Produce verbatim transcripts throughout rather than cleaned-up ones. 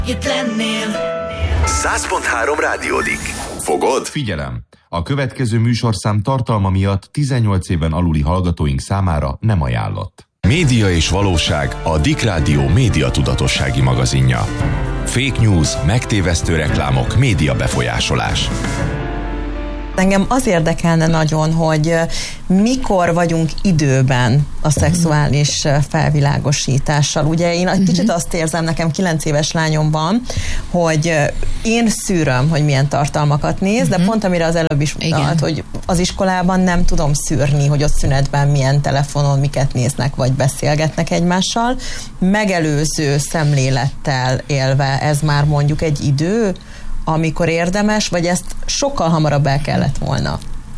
Itt lennél. száz pont három rádiódik. Fogod? Figyelem! A következő műsorszám tartalma miatt tizennyolc éven aluli hallgatóink számára nem ajánlott. Média és valóság, a Dick Rádió média tudatossági magazinja. Fake news, megtévesztő reklámok, média befolyásolás. Engem az érdekelne nagyon, hogy mikor vagyunk időben a szexuális felvilágosítással. Ugye én egy kicsit azt érzem, nekem kilenc éves lányom van, hogy én szűröm, hogy milyen tartalmakat néz, de pont amire az előbb is utalt, hogy az iskolában nem tudom szűrni, hogy ott szünetben milyen telefonon miket néznek, vagy beszélgetnek egymással. Megelőző szemlélettel élve ez már mondjuk egy idő, amikor érdemes, vagy ezt sokkal hamarabb el kellett volna?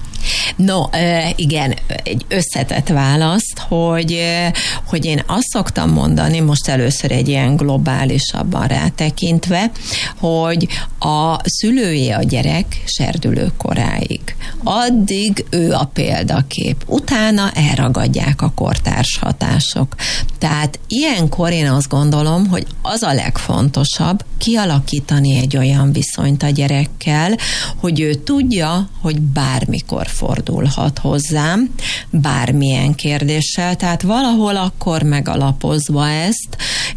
No, igen, egy összetett választ, hogy, hogy én azt szoktam mondani, most először egy ilyen globálisabban rátekintve, hogy a szülői a gyerek serdülő koráig. Addig ő a példakép. Utána elragadják a kortárs hatások. Tehát ilyenkor én azt gondolom, hogy az a legfontosabb kialakítani egy olyan viszonyt a gyerekkel, hogy ő tudja, hogy bármikor fordulhat hozzám, bármilyen kérdéssel, tehát valahol akkor megalapozva ezt,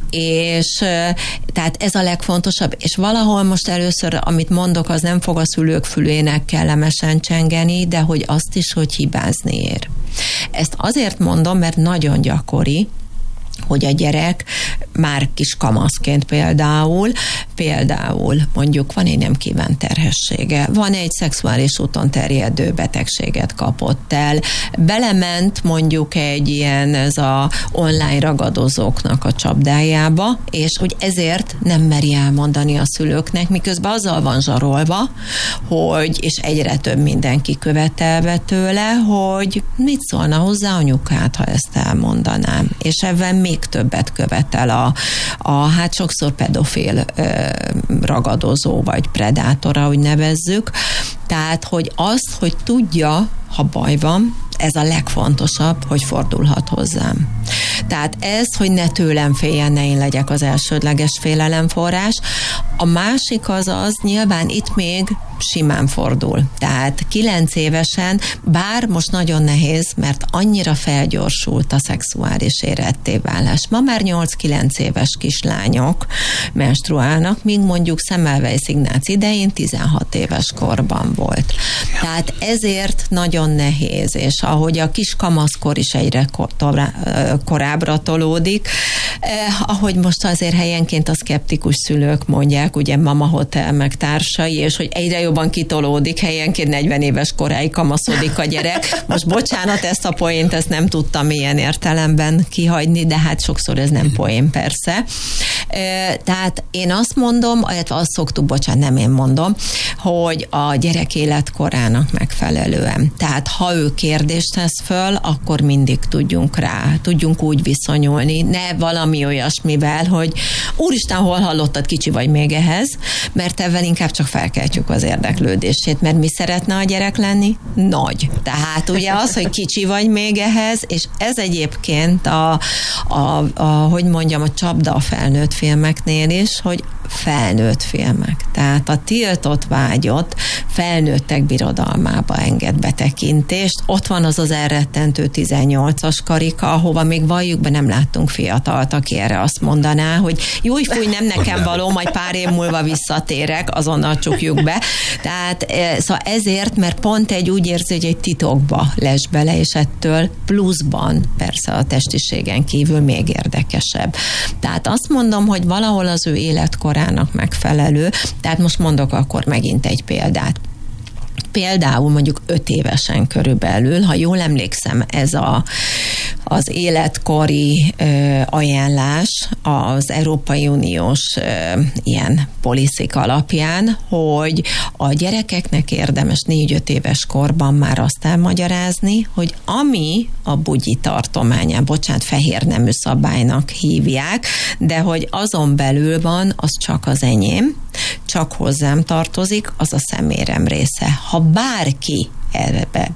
és tehát ez a legfontosabb, és valahol most először, amit mondok, az nem fog a szülők fülének kellemesen csengeni, de hogy azt is, hogy hibázni ér. Ezt azért mondom, mert nagyon gyakori, hogy a gyerek már kis kamaszként például, például mondjuk van egy nem kívánt terhessége, van egy szexuális úton terjedő betegséget kapott el, belement mondjuk egy ilyen ez a online ragadozóknak a csapdájába, és hogy ezért nem meri elmondani a szülőknek, miközben azzal van zsarolva, hogy, és egyre több mindenki követelve tőle, hogy mit szólna hozzá anyukát, ha ezt elmondanám. És ebben még többet követel a, a hát sokszor pedofil ö, ragadozó, vagy predátor, ahogy nevezzük. Tehát, hogy azt, hogy tudja, ha baj van, ez a legfontosabb, hogy fordulhat hozzám. Tehát ez, hogy ne tőlem féljen, ne én legyek az elsődleges félelemforrás. A másik az az, nyilván itt még simán fordul. Tehát kilenc évesen, bár most nagyon nehéz, mert annyira felgyorsult a szexuális éretté válás. Ma már nyolc-kilenc éves kislányok menstruálnak, míg mondjuk Semmelweis Ignác idején tizenhat éves korban volt. Tehát ezért nagyon nehéz, és ahogy a kis kamaszkor is egyre korábbra tolódik, eh, ahogy most azért helyenként a szkeptikus szülők mondják, ugye Mama Hotel meg társai, és hogy egyre jobban kitolódik, helyenként negyven éves koráig kamaszodik a gyerek. Most bocsánat, ezt a poént, ezt nem tudtam ilyen értelemben kihagyni, de hát sokszor ez nem poén persze. Eh, tehát én azt mondom, illetve azt szoktuk, bocsánat, nem én mondom, hogy a gyerek életkorának megfelelően. Tehát ha ő kérdést tesz föl, akkor mindig tudjunk rá, tudjunk úgy viszonyulni, ne valami olyasmivel, hogy úristen, hol hallottad, kicsi vagy még ehhez, mert ebben inkább csak felkeltjük az érdeklődését, mert mi szeretne a gyerek lenni? Nagy. Tehát ugye az, hogy kicsi vagy még ehhez, és ez egyébként a, a, a hogy mondjam, a csapda a felnőtt filmeknél is, hogy felnőtt filmek. Tehát a tiltott vágyott felnőttek birodalmába enged betekintést. Ott van az az elrettentő tizennyolcas karika, ahova még valljuk be nem láttunk fiatalt, aki erre azt mondaná, hogy jó, fúj, nem nekem való, majd pár év múlva visszatérek, azonnal csukjuk be. Tehát szóval ezért, mert pont egy úgy érzi, hogy egy titokba les bele, és ettől pluszban persze a testiségen kívül még érdekesebb. Tehát azt mondom, hogy valahol az ő életkorának megfelelő, tehát most mondok akkor megint egy példát. Például mondjuk öt évesen körülbelül, ha jól emlékszem, ez a, az életkori ö, ajánlás az Európai Uniós ö, ilyen policy alapján, hogy a gyerekeknek érdemes négy-öt éves korban már azt elmagyarázni, hogy ami a bugyi tartományán, bocsánat, fehér nemű szabálynak hívják, de hogy azon belül van, az csak az enyém, csak hozzám tartozik, az a szemérem része. Ha bárki ebbe,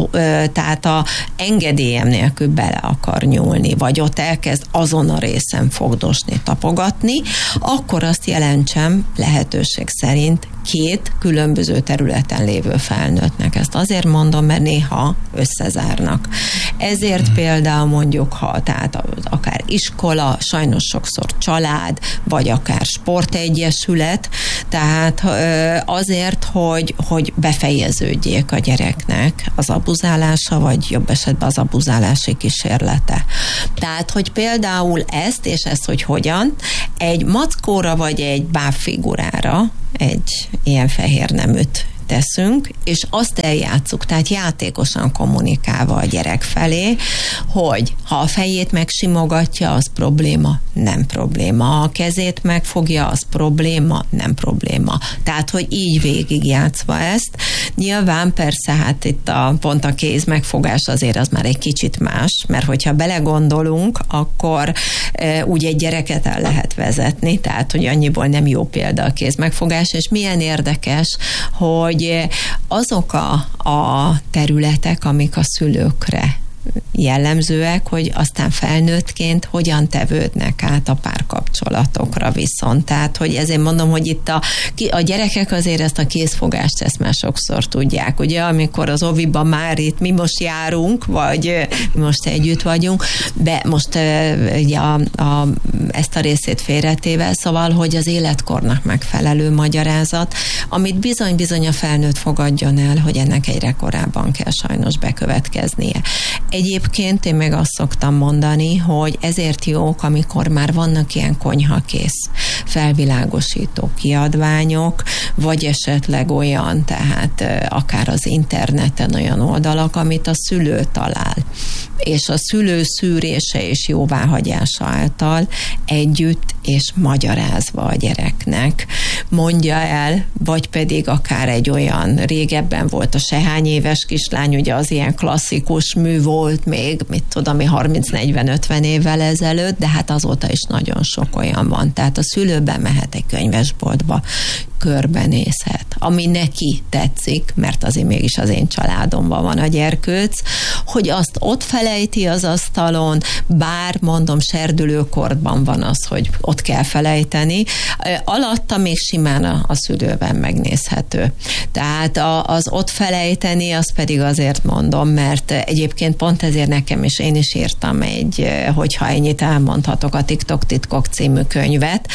tehát a engedélyem nélkül bele akar nyúlni, vagy ott elkezd azon a részen fogdosni, tapogatni, akkor azt jelentsem lehetőség szerint két különböző területen lévő felnőttnek. Ezt azért mondom, mert néha összezárnak. Ezért például mondjuk, ha tehát akár iskola, sajnos sokszor család, vagy akár sportegyesület, tehát azért, hogy, hogy befejeződjék a gyereknek az abuzálása, vagy jobb esetben az abuzálási kísérlete. Tehát, hogy például ezt, és ezt, hogy hogyan, egy mackóra, vagy egy bábfigurára, egy ilyen fehér neműt teszünk, és azt eljátszuk, tehát játékosan kommunikálva a gyerek felé, hogy ha a fejét megsimogatja, az probléma, nem probléma. Ha a kezét megfogja, az probléma, nem probléma. Tehát, hogy így végigjátszva ezt. Nyilván persze, hát itt a pont a kéz megfogás azért az már egy kicsit más, mert hogyha belegondolunk, akkor e, úgy egy gyereket el lehet vezetni, tehát, hogy annyiból nem jó példa a kéz megfogás, és milyen érdekes, hogy hogy azok a, a területek, amik a szülőkre jellemzőek, hogy aztán felnőttként hogyan tevődnek át a párkapcsolatokra viszont. Tehát, hogy ezért mondom, hogy itt a, a gyerekek azért ezt a kézfogást ezt már sokszor tudják. Ugye, amikor az oviban már itt mi most járunk, vagy most együtt vagyunk, de most ugye a, a, ezt a részét félretéve, szóval, hogy az életkornak megfelelő magyarázat, amit bizony-bizony a felnőtt fogadjon el, hogy ennek egyre korábban kell sajnos bekövetkeznie. Egyébként én meg azt szoktam mondani, hogy ezért jók, amikor már vannak ilyen konyhakész felvilágosító kiadványok, vagy esetleg olyan, tehát akár az interneten olyan oldalak, amit a szülő talál, és a szülő szűrése és jóváhagyása által együtt és magyarázva a gyereknek mondja el, vagy pedig akár egy olyan, régebben volt a sehány éves kislány, ugye az ilyen klasszikus mű volt még, mit tudom, harminc-negyven-ötven évvel ezelőtt, de hát azóta is nagyon sok olyan van. Tehát a szülő bemehet egy könyvesboltba, körbenézhet, ami neki tetszik, mert azért mégis az én családomban van a gyerkőc, hogy azt ott felejti az asztalon, bár mondom, serdülőkorban van az, hogy ott kell felejteni, alatta még simán a, a szülőben megnézhető. Tehát a, az ott felejteni, az pedig azért mondom, mert egyébként pont ezért nekem is, én is írtam egy, hogyha ennyit elmondhatok, a TikTok titkok című könyvet,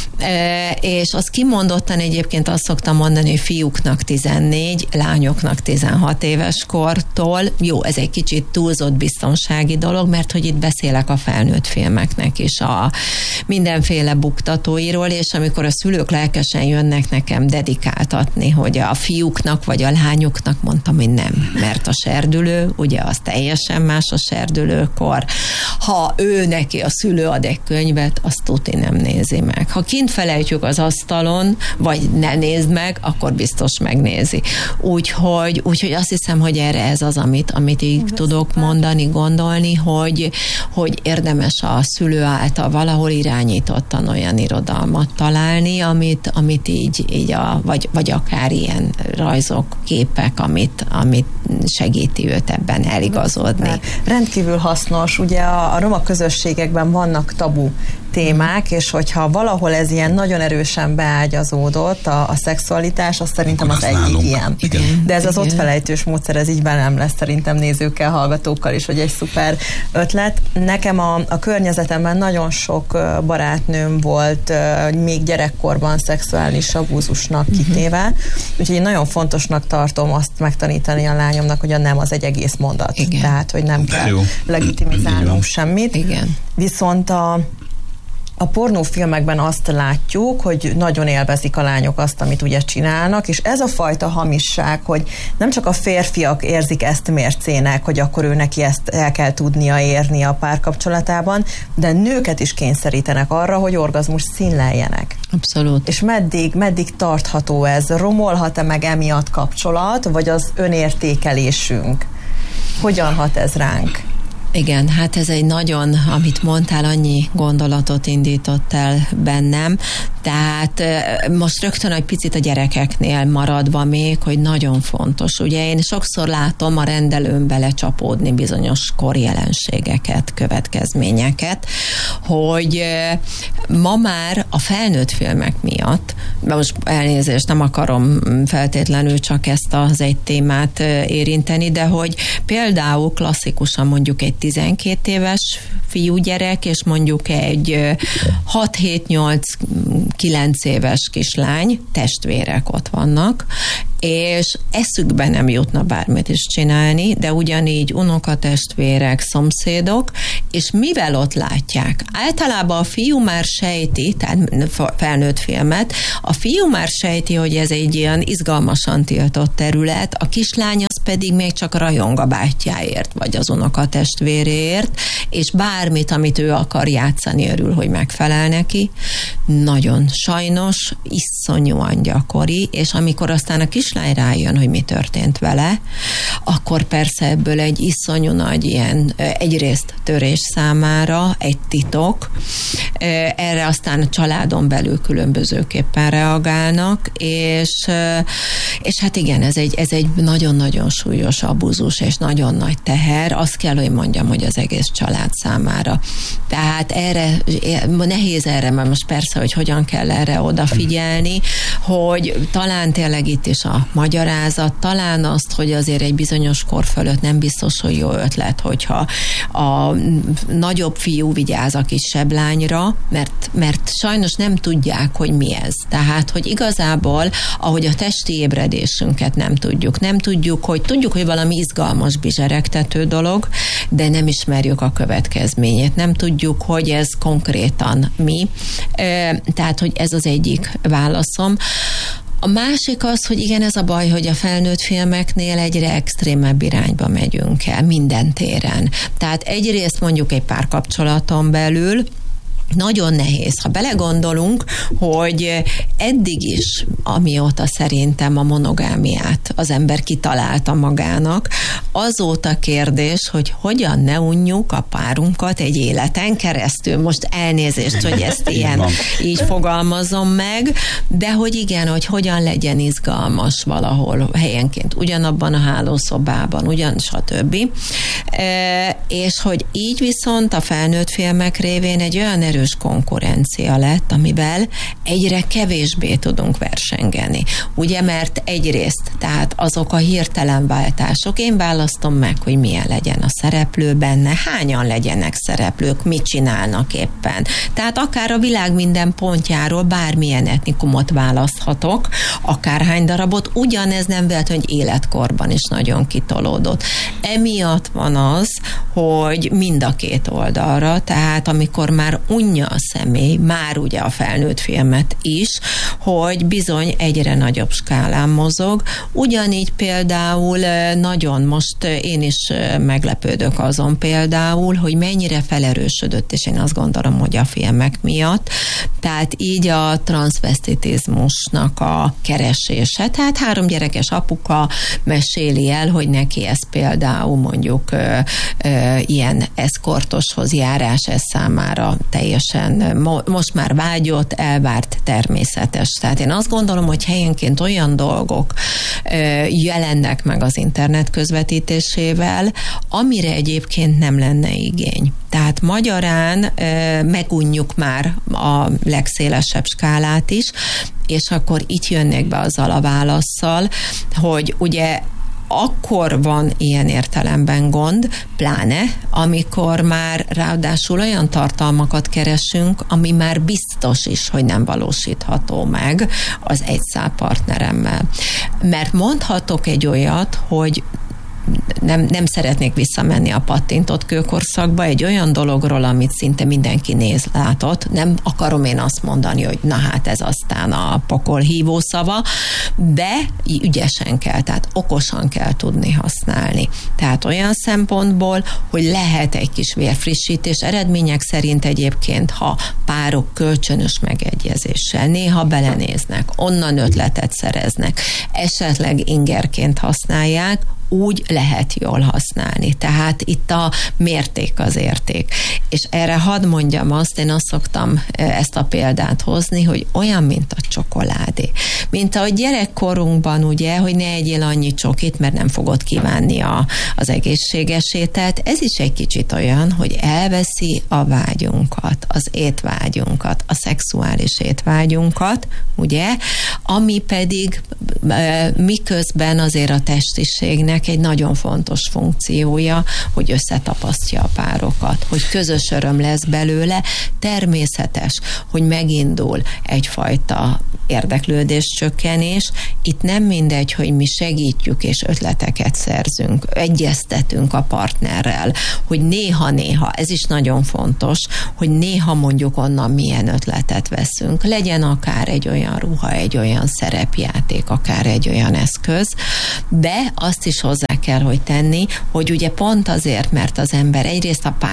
és az kimondottan egyébként azt szoktam mondani, hogy fiúknak tizennégy, lányoknak tizenhat éves kortól, jó, ez egy kicsit túlzott biztonsági dolog, mert hogy itt beszélek a felnőtt filmeknek is a mindenféle buktatóiról, és amikor a szülők lelkesen jönnek nekem dedikáltatni, hogy a fiúknak vagy a lányoknak, mondtam, hogy nem, mert a serdülő, ugye az teljesen más a serdülőkor. Ha ő neki a szülő ad egy könyvet, azt tuti nem nézi meg. Ha kint felejtjük az asztalon, vagy ne nézd meg, akkor biztos megnézi. Úgyhogy, úgyhogy azt hiszem, hogy erre ez az, amit, amit így tudok mondani, gondolni, hogy, hogy érdemes a szülő által valahol irányítottan olyan irodalmat találni, amit, amit így, így a, vagy, vagy akár ilyen rajzok, képek, amit, amit segíti őt ebben eligazodni. Rendkívül hasznos. Ugye a, a roma közösségekben vannak tabu témák, és hogyha valahol ez ilyen nagyon erősen beágyazódott, a, a szexualitás, az szerintem az, az egyik nálunk. Ilyen. Igen. De ez az ott felejtős módszer, ez így velem lesz szerintem nézőkkel, hallgatókkal is, hogy egy szuper ötlet. Nekem a, a környezetemben nagyon sok barátnőm volt még gyerekkorban szexuális abúzusnak kitéve, uh-huh. úgyhogy én nagyon fontosnak tartom azt megtanítani a lányomnak, hogy a nem az egy egész mondat. Igen. Tehát, hogy nem kell legitimizálnunk semmit. Igen. Viszont a A pornófilmekben azt látjuk, hogy nagyon élvezik a lányok azt, amit ugye csinálnak, és ez a fajta hamisság, hogy nem csak a férfiak érzik ezt mércének, hogy akkor ő neki ezt el kell tudnia érni a párkapcsolatában, de nőket is kényszerítenek arra, hogy orgazmus színleljenek. Abszolút. És meddig, meddig tartható ez? Romolhat-e meg emiatt kapcsolat, vagy az önértékelésünk? Hogyan hat ez ránk? Igen, hát ez egy nagyon, amit mondtál, annyi gondolatot indított el bennem, tehát most rögtön egy picit a gyerekeknél maradva még, hogy nagyon fontos. Ugye én sokszor látom a rendelőn belecsapódni bizonyos korjelenségeket, következményeket, hogy ma már a felnőtt filmek miatt, most elnézést, nem akarom feltétlenül csak ezt az egy témát érinteni, de hogy például klasszikusan mondjuk egy tizenkét éves fiúgyerek, és mondjuk egy hat hét nyolc kilenc éves kislány, testvérek ott vannak, és eszükbe nem jutna bármit is csinálni, de ugyanígy unokatestvérek, szomszédok, és mivel ott látják? Általában a fiú már sejti, tehát felnőtt filmet, a fiú már sejti, hogy ez egy ilyen izgalmasan tiltott terület, a kislány az pedig még csak rajong a bátyjáért, vagy az unokatestvéréért, és bármit, amit ő akar játszani, örül, hogy megfelel neki. Nagyon sajnos, iszonyúan gyakori, és amikor aztán a kislány rájön, hogy mi történt vele, akkor persze ebből egy iszonyú nagy ilyen egyrészt törés számára, egy titok, erre aztán a családon belül különbözőképpen reagálnak, és, és hát igen, ez egy, ez egy nagyon-nagyon súlyos abúzus, és nagyon nagy teher, azt kell, hogy mondjam, hogy az egész család számára. Tehát erre, nehéz erre, mert most persze, hogy hogyan kell erre odafigyelni, hogy talán tényleg itt is a magyarázat, talán azt, hogy azért egy bizonyos kor fölött nem biztos, hogy jó ötlet, hogyha a nagyobb fiú vigyáz a kisebb lányra, mert, mert sajnos nem tudják, hogy mi ez. Tehát, hogy igazából, ahogy a testi ébredésünket nem tudjuk, nem tudjuk, hogy tudjuk, hogy valami izgalmas, bizseregtető dolog, de nem ismerjük a következményét. Nem tudjuk, hogy ez konkrétan mi. Tehát, hogy ez az egyik válaszom. A másik az, hogy igen, ez a baj, hogy a felnőtt filmeknél egyre extrémebb irányba megyünk el minden téren. Tehát egyrészt mondjuk egy párkapcsolaton belül nagyon nehéz. Ha belegondolunk, hogy eddig is, amióta szerintem a monogámiát az ember kitalálta magának, azóta kérdés, hogy hogyan ne unjuk a párunkat egy életen keresztül. Most elnézést, hogy ezt ilyen így fogalmazom meg, de hogy igen, hogy hogyan legyen izgalmas valahol helyenként, ugyanabban a hálószobában, ugyan stb. E, és hogy így viszont a felnőtt filmek révén egy olyan erős konkurencia lett, amivel egyre kevésbé tudunk versengeni. Ugye, mert egyrészt, tehát azok a hirtelen váltások, én választom meg, hogy milyen legyen a szereplő benne, hányan legyenek szereplők, mit csinálnak éppen. Tehát akár a világ minden pontjáról bármilyen etnikumot választhatok, akárhány darabot, ugyanez nem véletlenül, hogy életkorban is nagyon kitolódott. Emiatt van az, hogy mind a két oldalra, tehát amikor már unja a személy, már ugye a felnőtt filmet is, hogy bizony egyre nagyobb skálán mozog. Ugyanígy például nagyon most én is meglepődök azon például, hogy mennyire felerősödött, és én azt gondolom, hogy a filmek miatt. Tehát így a transzvesztitizmusnak a keresése. Tehát három gyerekes apuka meséli el, hogy neki ez például mondjuk ö, ö, ilyen eszkortoshoz járás, ez számára teljesen mo- most már vágyott, elvárt, természetes. Tehát én azt gondolom, hogy helyenként olyan dolgok ö, jelennek meg az internet közvetítésével, amire egyébként nem lenne igény. Tehát magyarán ö, megunjuk már a legszélesebb skálát is, és akkor itt jönnék be azzal a válasszal, hogy ugye akkor van ilyen értelemben gond, pláne, amikor már ráadásul olyan tartalmakat keresünk, ami már biztos is, hogy nem valósítható meg az egyszál partneremmel. Mert mondhatok egy olyat, hogy nem, nem szeretnék visszamenni a pattintott kőkorszakba, egy olyan dologról, amit szinte mindenki néz, látott. Nem akarom én azt mondani, hogy na hát ez aztán a pokol hívó szava, de ügyesen kell, tehát okosan kell tudni használni. Tehát olyan szempontból, hogy lehet egy kis vérfrissítés, eredmények szerint egyébként, ha párok kölcsönös megegyezéssel néha belenéznek, onnan ötletet szereznek, esetleg ingerként használják, úgy lehet jól használni. Tehát itt a mérték az érték. És erre hadd mondjam azt, én azt szoktam ezt a példát hozni, hogy olyan, mint a csokoládé. Mint ahogy gyerekkorunkban, ugye, hogy ne egyél annyi csokit, mert nem fogod kívánni a, az egészséges ételt. Ez is egy kicsit olyan, hogy elveszi a vágyunkat, az étvágyunkat, a szexuális étvágyunkat, ugye, ami pedig miközben azért a testiségnek egy nagyon fontos funkciója, hogy összetapasztja a párokat, hogy közös öröm lesz belőle, természetes, hogy megindul egyfajta érdeklődés csökkenés. Itt nem mindegy, hogy mi segítjük és ötleteket szerzünk, egyeztetünk a partnerrel, hogy néha-néha, ez is nagyon fontos, hogy néha mondjuk onnan milyen ötletet veszünk. Legyen akár egy olyan ruha, egy olyan szerepjáték, akár egy olyan eszköz, de azt is hozzá kell, hogy tenni, hogy ugye pont azért, mert az ember egyrészt a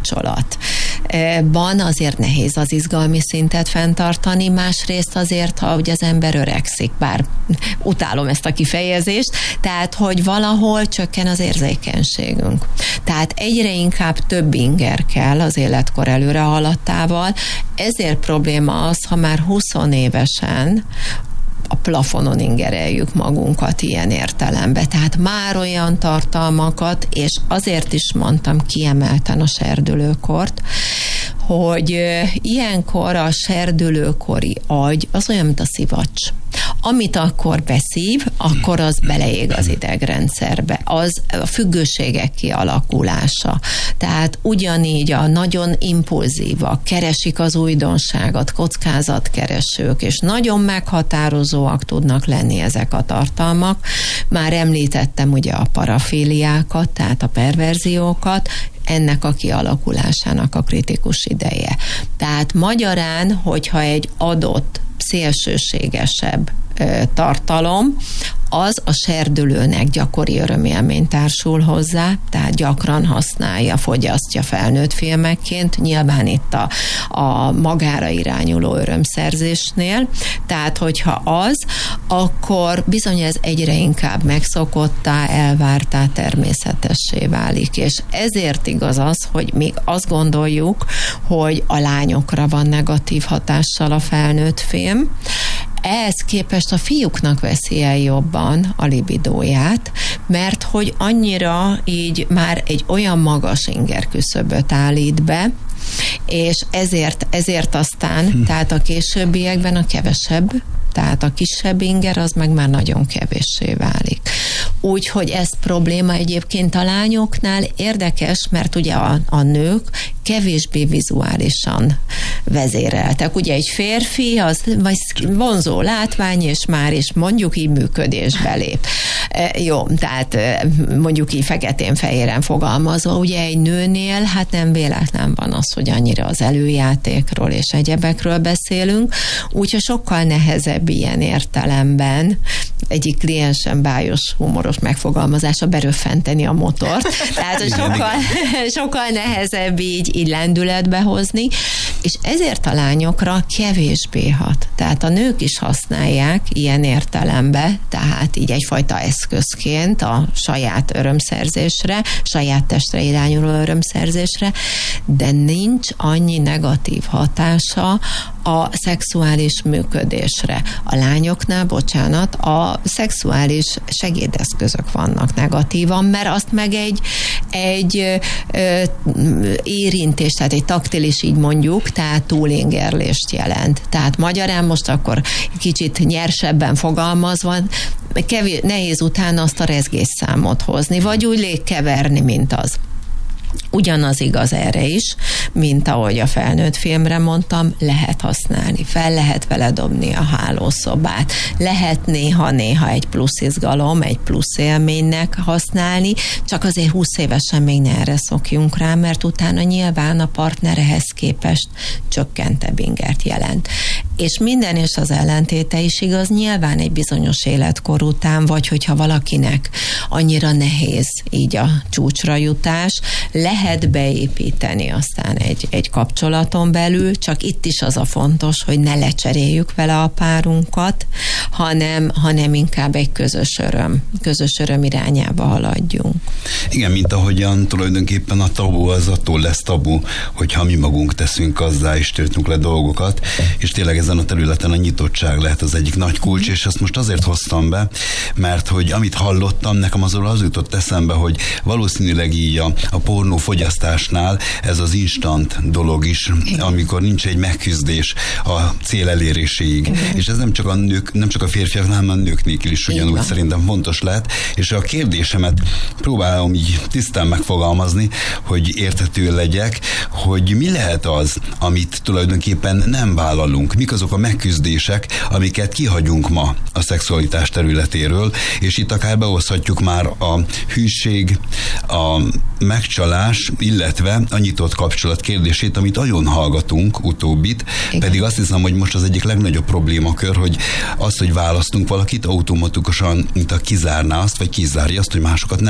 párkapcsolatban azért nehéz az izgalmi szintet fenntartani, másrészt azért, ha ugye az ember öregszik, bár utálom ezt a kifejezést, tehát, hogy valahol csökken az érzékenységünk. Tehát egyre inkább több inger kell az életkor előre haladtával, ezért probléma az, ha már huszonévesen a plafonon ingereljük magunkat ilyen értelemben. Tehát már olyan tartalmakat, és azért is mondtam kiemelten a serdülőkort, hogy ilyenkor a serdülőkori agy az olyan, mint a szivacs. Amit akkor beszív, akkor az beleég az idegrendszerbe. Az a függőségek kialakulása. Tehát ugyanígy a nagyon impulzívak, keresik az újdonságot, kockázatkeresők, és nagyon meghatározóak tudnak lenni ezek a tartalmak. Már említettem ugye a parafíliákat, tehát a perverziókat, ennek a kialakulásának a kritikus ideje. Tehát magyarán, hogyha egy adott szélsőségesebb ö, tartalom, az a serdülőnek gyakori örömélmény társul hozzá, tehát gyakran használja, fogyasztja felnőtt filmekként, nyilván itt a, a magára irányuló örömszerzésnél, tehát hogyha az, akkor bizony ez egyre inkább megszokottá, elvártá, természetessé válik, és ezért igaz az, hogy még azt gondoljuk, hogy a lányokra van negatív hatással a felnőtt film, ehhez képest a fiúknak veszi el jobban a libidóját, mert hogy annyira így már egy olyan magas ingerküszöböt állít be, és ezért, ezért aztán, hm. tehát a későbbiekben a kevesebb, tehát a kisebb inger az meg már nagyon kevéssé válik. Úgyhogy ez probléma egyébként a lányoknál érdekes, mert ugye a, a nők kevésbé vizuálisan vezéreltek. Ugye egy férfi, az vagy vonzó látvány, és már is mondjuk így működésbe lép. E, jó, tehát mondjuk így feketén-fehéren fogalmazva, ugye egy nőnél hát nem véletlen van az, hogy annyira az előjátékról és egyebekről beszélünk, úgyhogy sokkal nehezebb ilyen értelemben egyik kliensem bájos, humoros megfogalmazása beröffenteni a motort. Tehát sokkal, sokkal nehezebb így, így lendületbe hozni, és ezért a lányokra kevésbé hat. Tehát a nők is használják ilyen értelemben, tehát így egyfajta eszközként a saját örömszerzésre, saját testre irányuló örömszerzésre, de nincs annyi negatív hatása a szexuális működésre. A lányoknál, bocsánat, a szexuális segédeszközök vannak negatívan, mert azt meg egy, egy ö, érintés, tehát egy taktilis, így mondjuk, tehát túlingerlést jelent. Tehát magyarán most akkor kicsit nyersebben fogalmazva, kevés, nehéz utána azt a rezgésszámot hozni, vagy úgy légkeverni, mint az. Ugyanaz igaz erre is, mint ahogy a felnőtt filmre mondtam, lehet használni, fel lehet vele dobni a hálószobát, lehet néha-néha egy plusz izgalom, egy plusz élménynek használni, csak azért húsz évesen még ne erre szokjunk rá, mert utána nyilván a partnerehez képest csökkentebb ingert jelent. És minden és az ellentéte is igaz, nyilván egy bizonyos életkor után, vagy hogyha valakinek annyira nehéz így a csúcsra jutás, lehet beépíteni aztán egy, egy kapcsolaton belül, csak itt is az a fontos, hogy ne lecseréljük vele a párunkat, hanem, hanem inkább egy közös öröm, közös öröm irányába haladjunk. Igen, mint ahogyan tulajdonképpen a tabu az attól lesz tabu, hogyha mi magunk teszünk azzá és tiltunk le dolgokat, és tényleg ezen a területen a nyitottság lehet az egyik nagy kulcs, és ezt most azért hoztam be, mert hogy amit hallottam, nekem azról az jutott eszembe, hogy valószínűleg így a, a pornó fogyasztásnál ez az instant dolog is, amikor nincs egy megküzdés a cél eléréséig. Igen. És ez nem csak a nők, nem csak a férfiaknál, hanem a nőknél is ugyanúgy szerintem fontos lehet. És a kérdésemet próbálom így tisztán megfogalmazni, hogy érthető legyek, hogy mi lehet az, amit tulajdonképpen nem vállalunk, mik azok a megküzdések, amiket kihagyunk ma a szexualitás területéről, és itt akár behozhatjuk már a hűség, a megcsalás, illetve a nyitott kapcsolat kérdését, amit nagyon hallgatunk utóbbit, igen. Pedig azt hiszem, hogy most az egyik legnagyobb problémakör, hogy az, hogy választunk valakit, automatikusan, mint a kizárná azt, vagy kizárja azt, hogy másokat nem